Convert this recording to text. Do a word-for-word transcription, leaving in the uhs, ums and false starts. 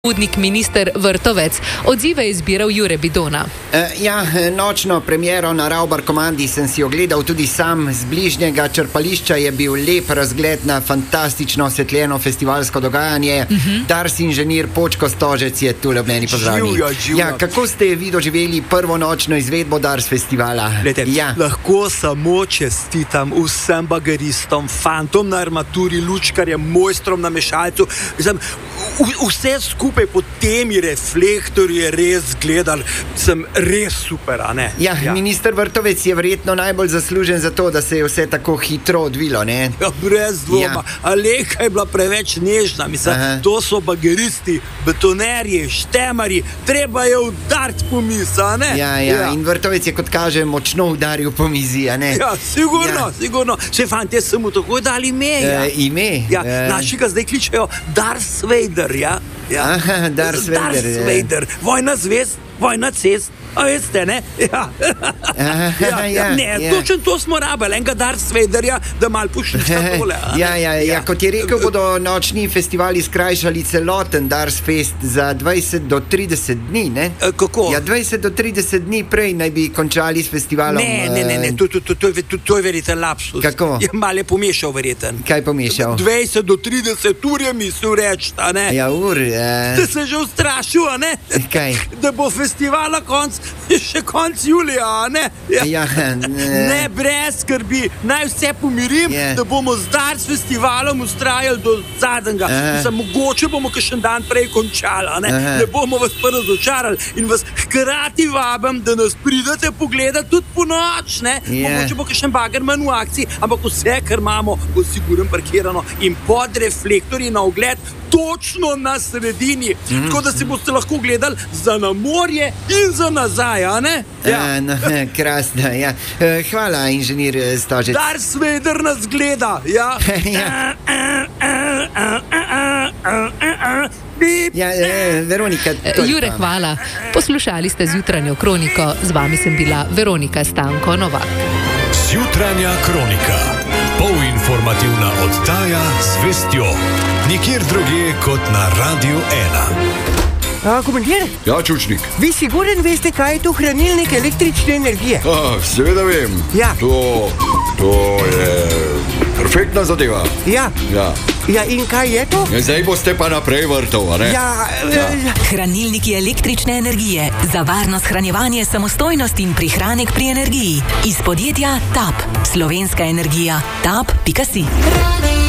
Udnik minister Vrtovec. Odzive je zbiral Jure Bidona. Uh, ja, nočno premiero na Ravbar komandi sem si ogledal tudi sam. Z bližnjega črpališča je bil lep razgled na fantastično osvetljeno festivalsko dogajanje. Uh-huh. Dars inženir Počko Stožec je tu, ljubljeni pozdravljeni. Živjo, živjo. Ja, kako ste vi doživeli prvo nočno izvedbo Dars festivala? Lete, ja. Lahko samo čestitam vsem bagaristom, fantom na armaturi, lučkarjem, mojstrom na mešalcu. Mislim, vse skupaj po temi reflektorji je res gledal, sem res super, a ne? Ja, ja. Minister Vrtovec je verjetno najbolj zaslužen za to, da se je vse tako hitro odvilo, ne? Ja, brez dvoma. Ja. Aleka je bila preveč nežna, mislim, Aha. to so bageristi, betonerji, štemari, treba je udariti po mizi, a ne? Ja, ja, ja, in Vrtovec je, kot kaže, močno udaril po mizi, a ne? Ja, sigurno, ja. sigurno. Še fantje so mu tako dali ime, ja? E, ime? Ja, e... naši ga zdaj kličejo Darth Vader, ja? Ja. Aha, Darth Vader. Darth Vader. Vojna zvezd, vojna cest. A veste, ne? Ja. Aha, ja, ne, ja. točno to smo rabili, enega Darth Vaderja, da mal pušča tole. Ja, ja, ja, ja, kot je rekel, bodo nočni festivali skrajšali celoten Dars Fest za dvajset do trideset dni, ne? E, kako? Ja, dvajset do trideset dni prej naj bi končali s festivalom. Ne, ne, ne, ne. To, to, to, to, to, to je verjeten lapsus. Kako? Je mal je pomešal verjeten. Kaj pomešal? dvajset do trideset ur je mislil reči, a ne? Ja, ur. Uh... Ste se že ustrašil, a ne? Kaj? Da bo festival na konc, še konc julija, a ne? Ja. Ja, ne. ne, brez skrbi, naj vse pomirim, yeah. da bomo z Dars festivalom ustrajali do zadnjega. Mislim, mogoče bomo kakšen dan prej končali, a ne? Ne bomo vas pa razočarali in vas hkrati vabim, da nas pridete pogledati tudi po noč, ne? Yeah. Mogoče bo kakšen bagerman v akciji, ampak vse, kar imamo, bo sigurno parkirano in pod reflektorji na ogled točno na sredini. Mm. Tako da si boste lahko gledali za na morje in za nazaj, a ne? Ja. A, no, krasno, ja. Hvala, inženir Stožec. Darth Vader nas gleda, ja. ja. Ja, Veronika. Jure, hvala. Poslušali ste Zjutranjo kroniko. Z vami sem bila Veronika Stanko Novak. Zjutranja kronika. Polinformativna oddaja z vestjo. Nikjer drugje kot na Radio ena. A, komandir? Ja, Čučnik. Vi siguren veste, kaj je to hranilnik električne energije? A, seveda vem. Ja. To, to je perfektna zadeva. Ja. Ja. Ja, in kaj je to? Ja, zdaj boste pa naprej vrtov, a ne? Ja, ja. Hranilniki električne energije. Za varno shranjevanje, samostojnost in prihranek pri energiji. Iz podjetja Tap. Slovenska energija. tap pika si.